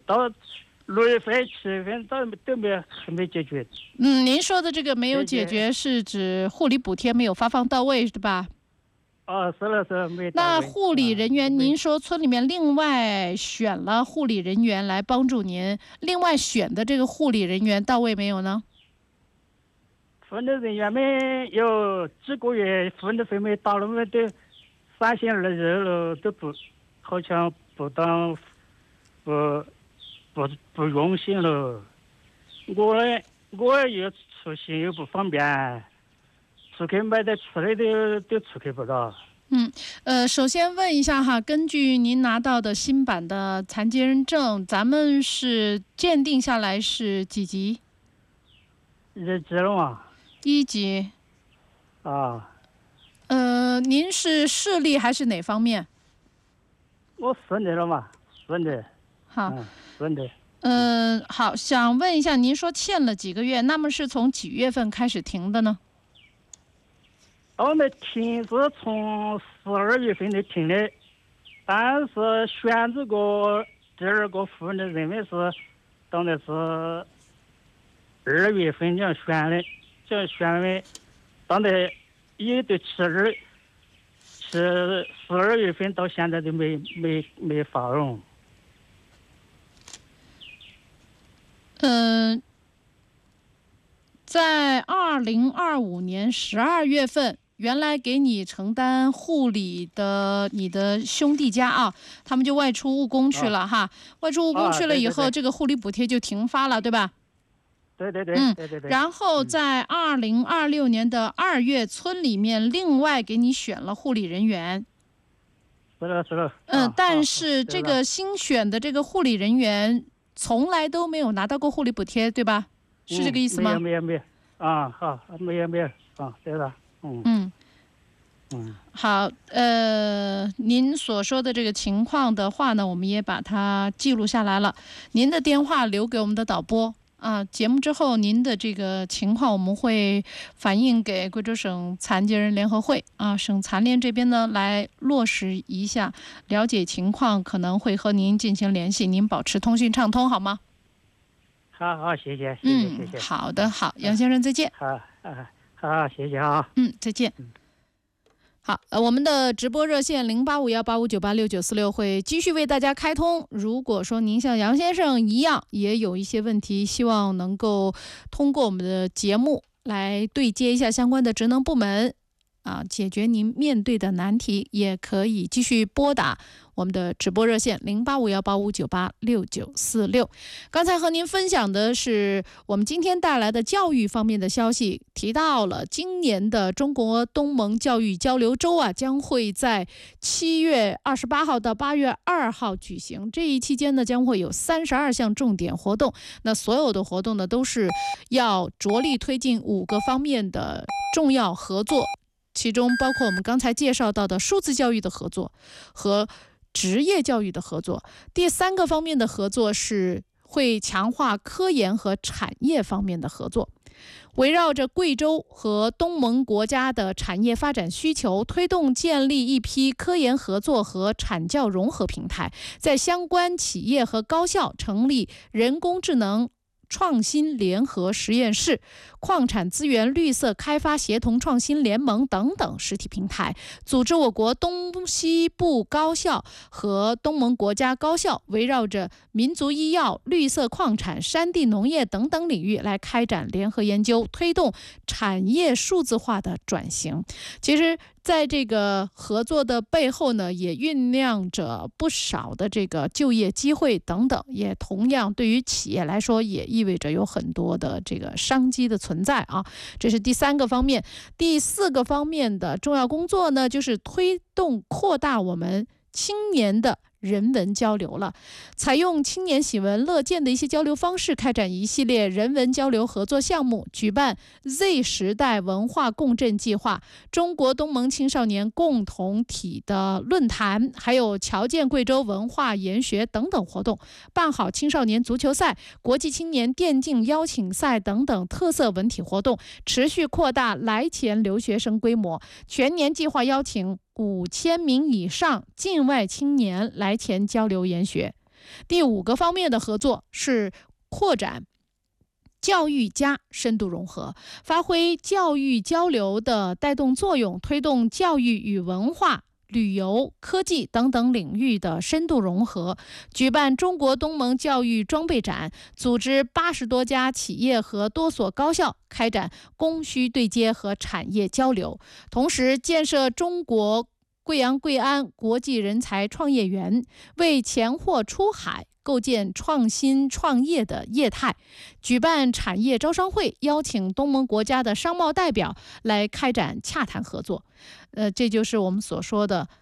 到6月份、7月份都没解决。 您说的这个没有解决，是指护理补贴没有发放到位，是吧？ 是了，是没到位。 那护理人员，您说村里面另外选了护理人员来帮助您，另外选的这个护理人员到位没有呢？ 分的人员们有几个月分的费没到了，我们都3星2日了，都不好像不当不用心了。我又出行又不方便，出去买点吃的都出去不到。 首先问一下哈，根据您拿到的新版的残疾人证，咱们是鉴定下来是几级 1级了嘛 ？1级。您是视力还是哪方面？ 我顺的了嘛，顺的。 好， 顺的。 好，想问一下，您说欠了几个月，那么是从几月份开始停的呢？ 我们停是从12月份就停的，但是选这个第2个护理人员是当的是2月份就选的，就选的，当的也都12月份到现在都没发用。 在2025年12月份，原来给你承担护理的你的兄弟家啊，他们就外出务工去了哈。外出务工去了以后，这个护理补贴就停发了，对吧？ 对。 然后在2026年的2月，村里面另外给你选了护理人员。 是了。 但是这个新选的这个护理人员从来都没有拿到过护理补贴，对吧？是这个意思吗？ 没有。好，没有对了。 好，您所说的这个情况的话呢，我们也把它记录下来了。您的电话留给我们的导播啊，节目之后您的这个情况我们会反映给贵州省残疾人联合会啊，省残联这边呢来落实一下，了解情况，可能会和您进行联系，您保持通讯畅通好吗？ 好，谢谢。 好的，好，杨先生再见。 好，谢谢啊。 再见。好，我们的直播热线085185986946会继续为大家开通。如果说您像杨先生一样也有一些问题，希望能够通过我们的节目来对接一下相关的职能部门解决您面对的难题，也可以继续拨打我们的直播热线085185986946。刚才和您分享的是我们今天带来的教育方面的消息，提到了今年的中国东盟教育交流周将会在7月28号到8月2号举行。这一期间呢，将会有32项重点活动。那所有的活动呢，都是要着力推进5个方面的重要合作。其中包括我们刚才介绍到的数字教育的合作和职业教育的合作。第3个方面的合作是会强化科研和产业方面的合作。围绕着贵州和东盟国家的产业发展需求，推动建立一批科研合作和产教融合平台，在相关企业和高校成立人工智能创新联合实验室、矿产资源绿色开发协同创新联盟等等实体平台，组织我国东西部高校和东盟国家高校围绕着民族医药、绿色矿产、山地农业等等领域来开展联合研究，推动产业数字化的转型。其实在这个合作的背后呢，也酝酿着不少的这个就业机会等等，也同样对于企业来说也意味着有很多的这个商机的存在啊。这是第3个方面。第4个方面的重要工作呢，就是推动扩大我们青年的人文交流了，采用青年喜闻乐见的一些交流方式，开展一系列人文交流合作项目，举办 Z 时代文化共振计划、中国东盟青少年共同体的论坛，还有侨建贵州文化研学等等活动，办好青少年足球赛、国际青年电竞邀请赛等等特色文体活动，持续扩大来前留学生规模，全年计划邀请5000名以上境外青年来前交流研学。 第5个方面的合作是扩展教育加深度融合，发挥教育交流的带动作用，推动教育与文化、旅游、科技等等领域的深度融合，举办中国东盟教育装备展，组织80多家企业和多所高校开展供需对接和产业交流，同时建设中国贵阳贵安国际人才创业园，为钱货出海构建创新创业的业态，举办产业招商会，邀请东盟国家的商贸代表来开展洽谈合作。这就是我们所说的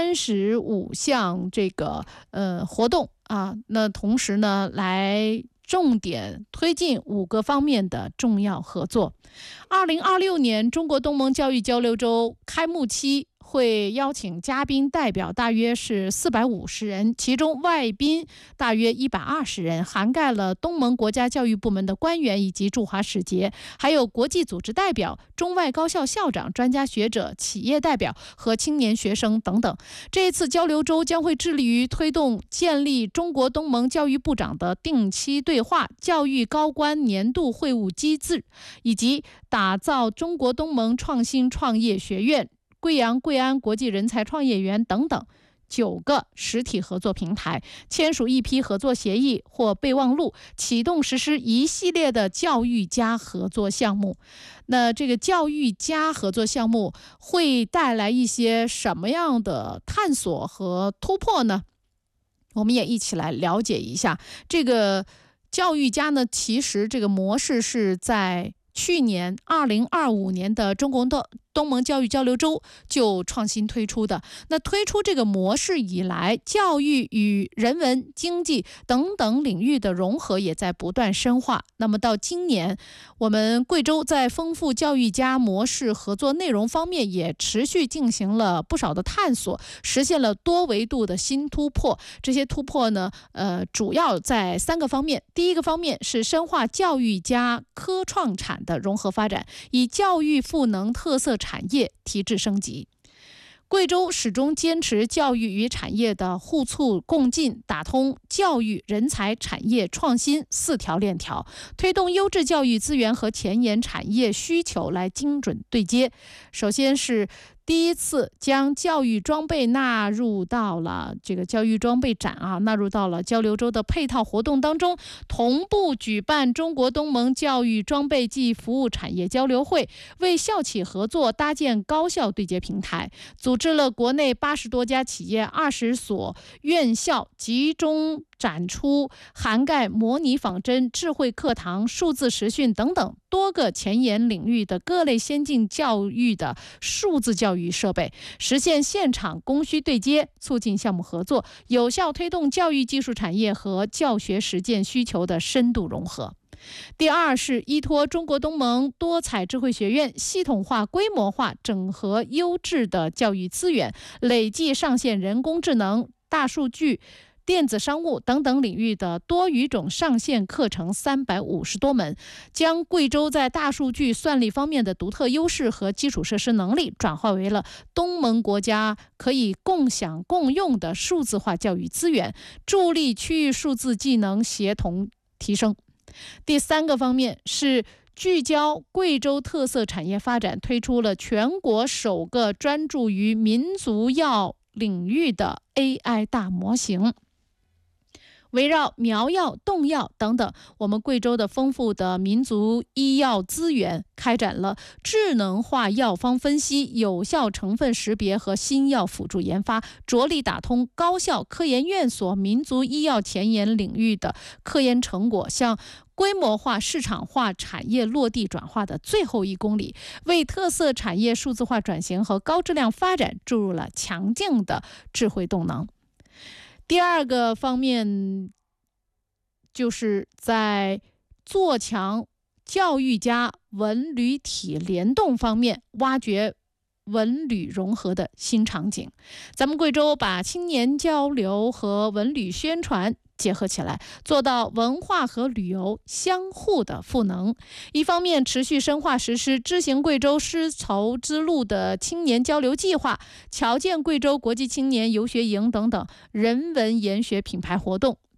35项这个活动啊。那同时呢，来重点推进5个方面的重要合作。2026年中国东盟教育交流周开幕期会邀请嘉宾代表大约是450人，其中外宾大约120人，涵盖了东盟国家教育部门的官员以及驻华使节，还有国际组织代表、中外高校校长、专家学者、企业代表和青年学生等等。这一次交流周将会致力于推动建立中国东盟教育部长的定期对话、教育高官年度会晤机制，以及打造中国东盟创新创业学院、贵阳贵安国际人才创业园等等9个实体合作平台，签署一批合作协议或备忘录，启动实施一系列的教育加合作项目。那这个教育加合作项目会带来一些什么样的探索和突破呢？我们也一起来了解一下。这个教育加呢，其实这个模式是在去年2025年的中国东盟教育交流周就创新推出的。那推出这个模式以来，教育与人文、经济等等领域的融合也在不断深化。那么到今年，我们贵州在丰富教育加模式合作内容方面也持续进行了不少的探索，实现了多维度的新突破。这些突破呢，主要在3个方面。第一个方面是深化教育加科创产的融合发展，以教育赋能特色产业提质升级。贵州始终坚持教育与产业的互促共进，打通教育、人才、产业、创新4条链条，推动优质教育资源和前沿产业需求来精准对接。首先是第一次将教育装备纳入到了这个教育装备展纳入到了交流周的配套活动当中，同步举办中国东盟教育装备暨服务产业交流会，为校企合作搭建高校对接平台，组织了国内80多家企业、20所院校集中展出涵盖模拟仿真、智慧课堂、数字实训等等多个前沿领域的各类先进教育的数字教育设备，实现现场供需对接，促进项目合作，有效推动教育技术产业和教学实践需求的深度融合。第二是依托中国东盟多彩智慧学院，系统化、规模化整合优质的教育资源，累计上线人工智能、大数据、电子商务等等领域的多语种上线课程350多门，将贵州在大数据算力方面的独特优势和基础设施能力转化为了东盟国家可以共享共用的数字化教育资源，助力区域数字技能协同提升。第3个方面是聚焦贵州特色产业发展，推出了全国首个专注于民族药领域的 AI 大模型。围绕苗药、动药等等我们贵州的丰富的民族医药资源，开展了智能化药方分析、有效成分识别和新药辅助研发，着力打通高校、科研院所民族医药前沿领域的科研成果向规模化、市场化、产业落地转化的最后1公里，为特色产业数字化转型和高质量发展注入了强劲的智慧动能。第2个方面就是在做强教育加文旅体联动方面，挖掘文旅融合的新场景。咱们贵州把青年交流和文旅宣传结合起来，做到文化和旅游相互的赋能。一方面持续深化实施知行贵州丝绸之路的青年交流计划，侨建贵州国际青年游学营等等人文研学品牌活动，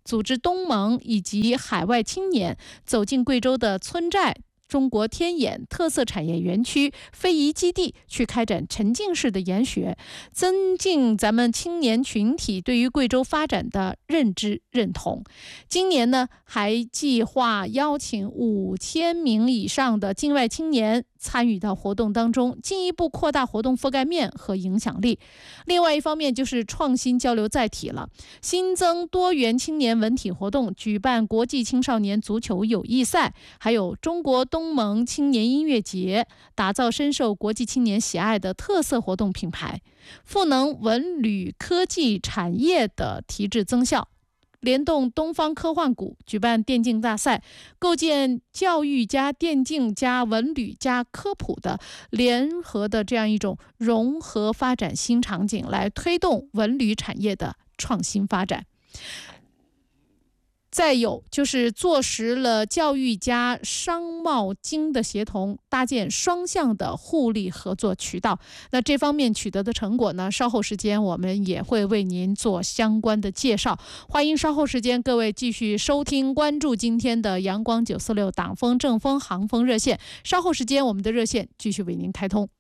组织东盟以及海外青年走进贵州的村寨、中国天眼特色产业园区、非遗基地，去开展沉浸式的研学，增进咱们青年群体对于贵州发展的认知认同。今年呢，还计划邀请5000名以上的境外青年参与到活动当中，进一步扩大活动覆盖面和影响力。另外一方面就是创新交流载体了，新增多元青年文体活动，举办国际青少年足球友谊赛，还有中国东盟青年音乐节，打造深受国际青年喜爱的特色活动品牌，赋能文旅科技产业的提质增效。联动东方科幻谷举办电竞大赛，构建教育加电竞加文旅加科普的联合的这样一种融合发展新场景，来推动文旅产业的创新发展。再有就是坐实了教育加商贸经的协同，搭建双向的互利合作渠道。那这方面取得的成果呢，稍后时间我们也会为您做相关的介绍。欢迎稍后时间各位继续收听关注今天的阳光946党风政风航风热线。稍后时间我们的热线继续为您开通。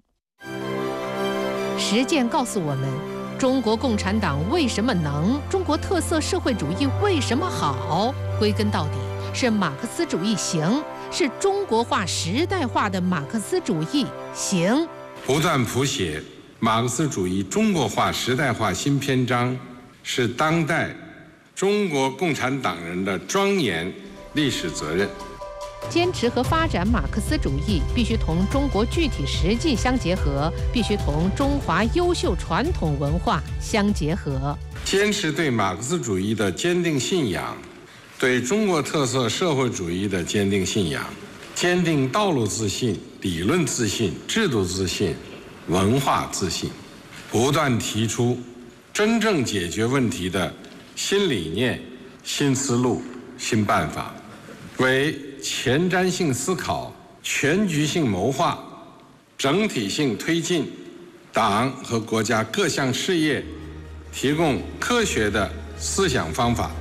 实践告诉我们，中国共产党为什么能？中国特色社会主义为什么好？归根到底是马克思主义行，是中国化时代化的马克思主义行。 不断谱写马克思主义中国化时代化新篇章，是当代中国共产党人的庄严历史责任。 坚持和发展马克思主义必须同中国具体实际相结合，必须同中华优秀传统文化相结合。 坚持对马克思主义的坚定信仰，对中国特色社会主义的坚定信仰，坚定道路自信、理论自信、制度自信、文化自信，不断提出真正解决问题的新理念、新思路、新办法，为前瞻性思考、全局性谋划、整体性推进党和国家各项事业提供科学的思想方法。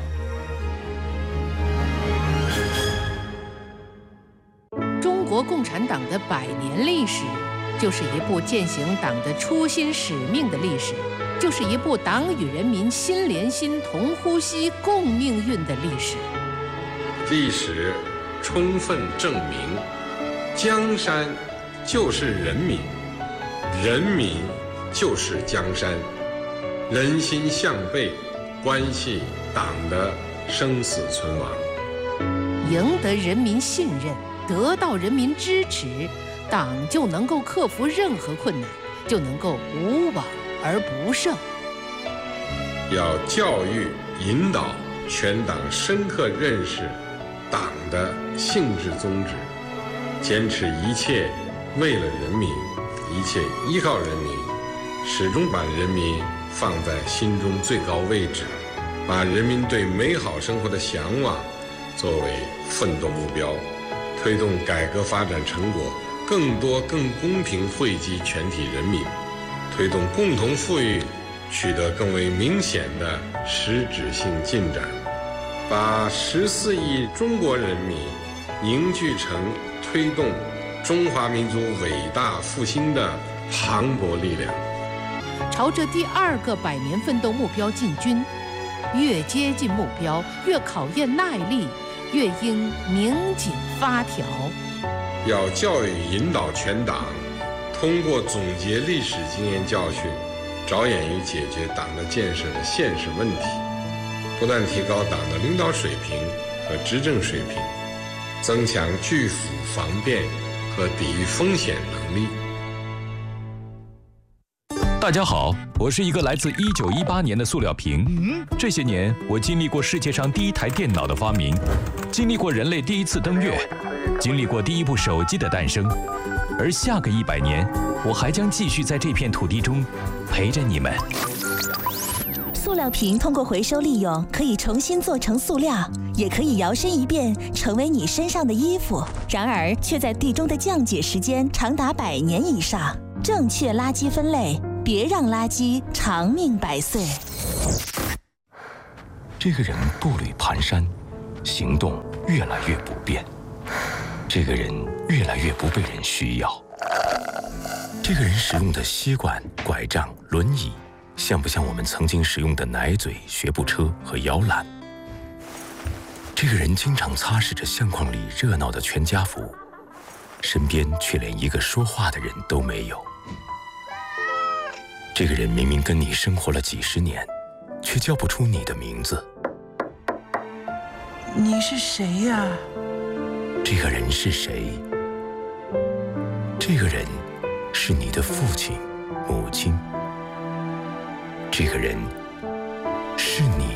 中国共产党的100年历史，就是一部践行党的初心使命的历史，就是一部党与人民心连心、同呼吸、共命运的历史。 历史充分证明，江山就是人民，人民就是江山，人心向背，关系党的生死存亡。 赢得人民信任，得到人民支持，党就能够克服任何困难，就能够无往而不胜。 要教育引导全党深刻认识党的性质宗旨，坚持一切为了人民，一切依靠人民，始终把人民放在心中最高位置，把人民对美好生活的向往作为奋斗目标，推动改革发展成果更多更公平惠及全体人民，推动共同富裕取得更为明显的实质性进展，把14亿中国人民凝聚成推动中华民族伟大复兴的磅礴力量。 朝着第2个100年奋斗目标进军，越接近目标，越考验耐力，越应拧紧发条。 要教育引导全党，通过总结历史经验教训，着眼于解决党的建设的现实问题，不断提高党的领导水平和执政水平，增强拒腐防变和抵御风险能力。 大家好，我是一个来自1918年的塑料瓶。这些年，我经历过世界上第1台电脑的发明，经历过人类第1次登月，经历过第1部手机的诞生。而下个100年，我还将继续在这片土地中陪着你们。 塑料瓶通过回收利用，可以重新做成塑料，也可以摇身一变成为你身上的衣服。然而，却在地中的降解时间长达100年以上。正确垃圾分类，别让垃圾长命百岁。 这个人步履蹒跚，行动越来越不便。这个人越来越不被人需要。这个人使用的吸管、拐杖、轮椅，像不像我们曾经使用的奶嘴、学步车和摇篮？这个人经常擦拭着相框里热闹的全家福，身边却连一个说话的人都没有。这个人明明跟你生活了几十年，却叫不出你的名字。 你是谁呀？ 这个人是谁？这个人是你的父亲、母亲。这个人是你，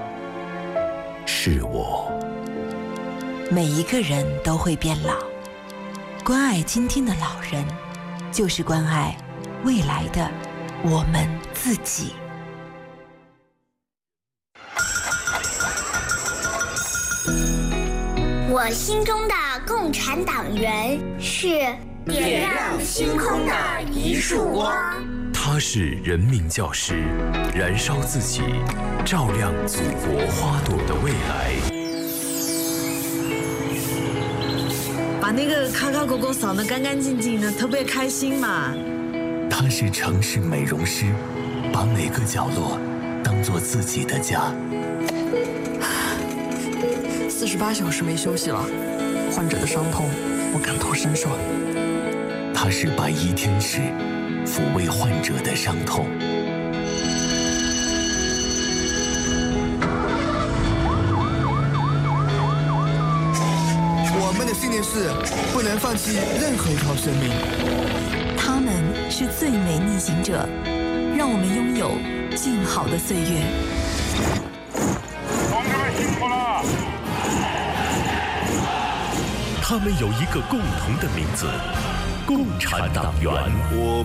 是我。 每一个人都会变老，关爱今天的老人，就是关爱未来的我们自己。 我心中的共产党员是点亮星空的一束光。 他是人民教师，燃烧自己，照亮祖国花朵的未来。 把那个卡卡狗狗扫得干干净净的，特别开心嘛。 他是城市美容师，把每个角落当作自己的家。 48小时没休息了，患者的伤痛我感同身受。 他是白衣天使，抚慰患者的伤痛。 我们的信念是不能放弃任何一条生命。 他们是最美逆行者，让我们拥有静好的岁月。 同志们辛苦了！ 他们有一个共同的名字——共产党员。